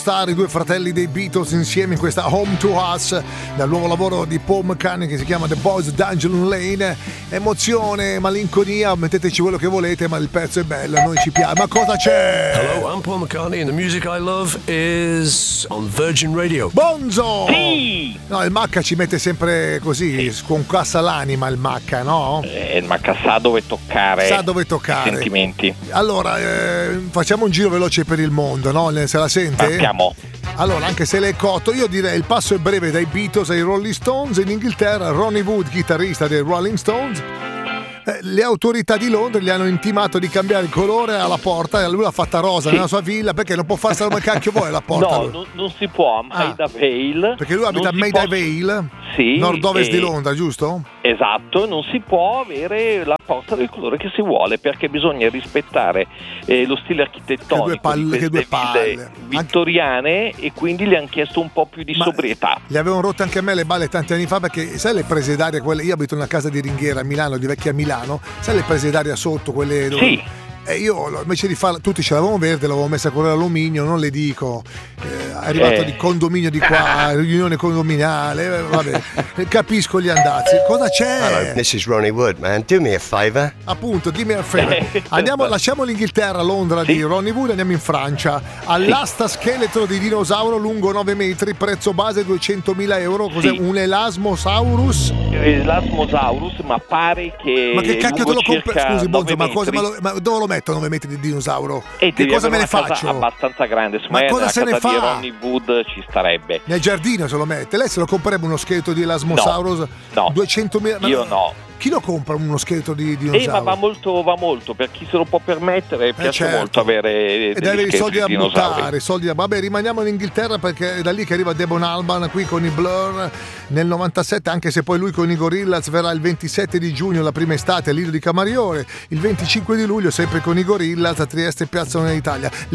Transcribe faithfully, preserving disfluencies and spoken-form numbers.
Stare i due fratelli dei Beatles insieme in questa Home to Us dal nuovo lavoro di Paul McCartney che si chiama The Boys Dungeon Lane. Emozione, malinconia, metteteci quello che volete, ma il pezzo è bello, a noi ci piace. Ma cosa c'è? Hello, I'm Paul McCartney and the music I love is on Virgin Radio. Bonzo! Sì! No, il Macca ci mette sempre così, sconcassa l'anima il Macca, no? Eh, il Macca sa dove toccare. Sa dove toccare. I sentimenti. Allora, eh, facciamo un giro veloce per il mondo, no? Se la sente? Partiamo. Allora, anche se lei è cotto, io direi il passo è breve dai Beatles ai Rolling Stones. In Inghilterra Ronnie Wood, chitarrista dei Rolling Stones, eh, le autorità di Londra gli hanno intimato di cambiare il colore alla porta e lui l'ha fatta rosa sì. nella sua villa perché non può farsela come cacchio vuole la porta. No, non, non si può a Maida ah, Vale. Perché lui abita a Maida Vale, sì, nord-ovest e... di Londra, giusto? Esatto, non si può avere la porta del colore che si vuole perché bisogna rispettare eh, lo stile architettonico che due palle, di queste che due palle. ville vittoriane anche... e quindi gli hanno chiesto un po' più di Ma sobrietà. Gli avevano rotto anche a me le balle tanti anni fa perché sai le prese d'aria quelle, io abito in una casa di ringhiera a Milano, di vecchia Milano, sai le prese d'aria sotto quelle dove... Sì. E io invece di farla, tutti ce l'avevamo verde, l'avevo messa con l'alluminio, non le dico, eh, è arrivato eh. di condominio di qua, riunione condominiale, eh, vabbè, capisco gli andazzi. Cosa c'è? Hello, this is Ronnie Wood, man. Do me a favor. Appunto, dimmi a favor. Andiamo, lasciamo l'Inghilterra, Londra sì. di Ronnie Wood, andiamo in Francia. All'asta sì. scheletro di dinosauro lungo nove metri, prezzo base duecentomila euro. Cos'è? Sì. Un Elasmosaurus? Elasmosaurus, ma pare che. Ma che cacchio te lo compri? Scusi, Bonzo, ma, cosa, ma, lo, ma dove lo metto nove metri di dinosauro? E che cosa me ne faccio? Abbastanza grande, ma cosa se ne fa? Di Ronnie Wood ci starebbe. Nel giardino se lo mette. Lei se lo comprerebbe uno scheletro di Elasmosaurus? No, no. duecentomila Io no. Chi lo compra uno scheletro di dinosauro? Eh, ma va molto, va molto, per chi se lo può permettere piace eh certo. molto avere e deve avere i soldi da buttare, soldi da... Vabbè, rimaniamo in Inghilterra perché è da lì che arriva Damon Albarn qui con i Blur nel novantasette, anche se poi lui con i Gorillaz verrà il ventisette di giugno, la prima estate a Lido di Camariore, il venticinque di luglio sempre con i Gorillaz a Trieste, Piazza Unità Italia.